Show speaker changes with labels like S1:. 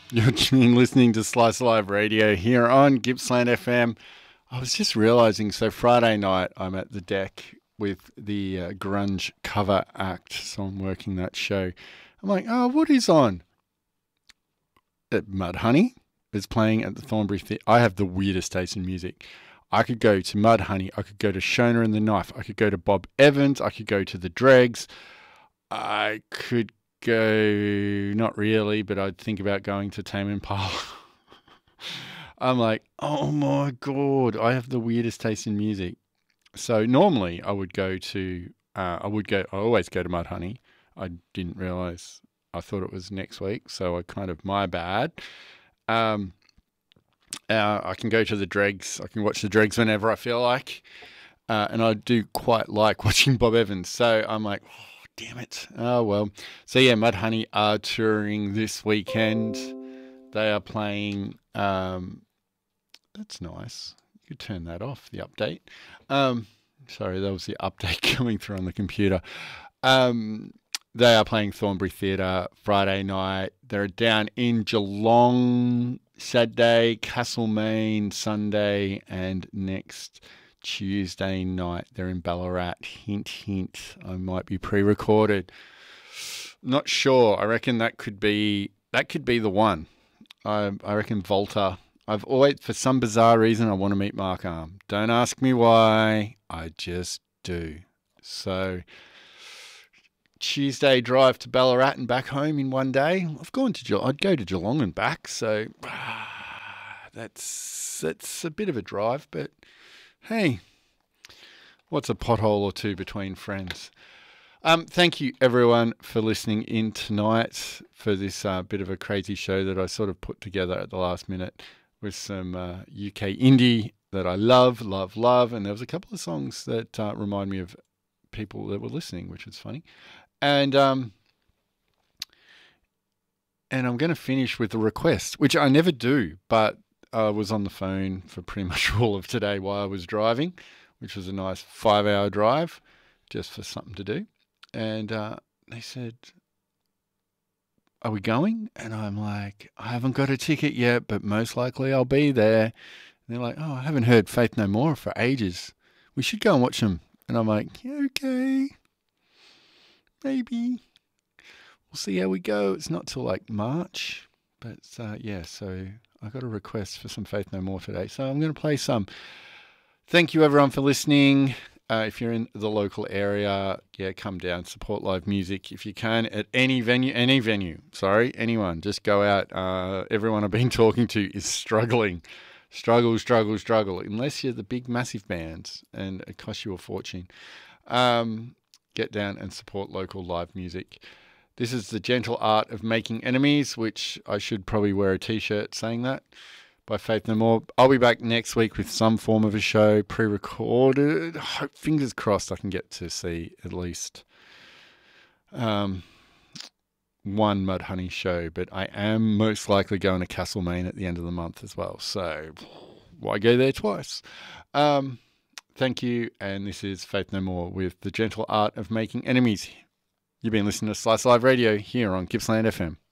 S1: You're listening to Slice Live Radio here on Gippsland FM. I was just realising, so Friday night I'm at the deck with the grunge cover act, so I'm working that show. I'm like, oh, what is on? Mudhoney is playing at the Thornbury Theatre. I have the weirdest taste in music. I could go to Mudhoney, I could go to Shona and the Knife, I could go to Bob Evans, I could go to the Dregs, I could go, not really, but I'd think about going to Tame Impala. I'm like, oh my God, I have the weirdest taste in music. So normally I would go to, I always go to Mudhoney. I didn't realise, I thought it was next week, so my bad. I can go to the Dregs, I can watch the Dregs whenever I feel like, and I do quite like watching Bob Evans, so I'm like, damn it. Oh, well. So, yeah, Mudhoney are touring this weekend. They are playing... that's nice. You could turn that off, the update. Sorry, that was the update coming through on the computer. They are playing Thornbury Theatre Friday night. They're down in Geelong Saturday, Castlemaine Sunday, and next Tuesday night they're in Ballarat. Hint, hint, I might be pre-recorded. Not sure. I reckon that could be the one. I reckon Volta. I've always, for some bizarre reason, I want to meet Mark Arm. Don't ask me why. I just do. So Tuesday drive to Ballarat and back home in one day. I'd go to Geelong and back. So that's a bit of a drive, but hey, what's a pothole or two between friends? Thank you, everyone, for listening in tonight for this bit of a crazy show that I sort of put together at the last minute with some UK indie that I love. And there was a couple of songs that remind me of people that were listening, which was funny. And I'm going to finish with a request, which I never do, but I was on the phone for pretty much all of today while I was driving, which was a nice 5-hour drive just for something to do. And they said, are we going? And I'm like, I haven't got a ticket yet, but most likely I'll be there. And they're like, oh, I haven't heard Faith No More for ages. We should go and watch them. And I'm like, yeah, okay, maybe. We'll see how we go. It's not till like March. But yeah, so I got a request for some Faith No More today. So I'm going to play some. Thank you, everyone, for listening. If you're in the local area, yeah, come down, support live music if you can at any venue. Sorry, anyone. Just go out. Everyone I've been talking to is struggling. Struggle. Unless you're the big, massive bands and it costs you a fortune. Get down and support local live music. This is The Gentle Art of Making Enemies, which I should probably wear a t-shirt saying that, by Faith No More. I'll be back next week with some form of a show, pre-recorded. Fingers crossed I can get to see at least one Mudhoney show, but I am most likely going to Castlemaine at the end of the month as well, so why go there twice? Thank you, and this is Faith No More with The Gentle Art of Making Enemies. You've been listening to Slice Live Radio here on Gippsland FM.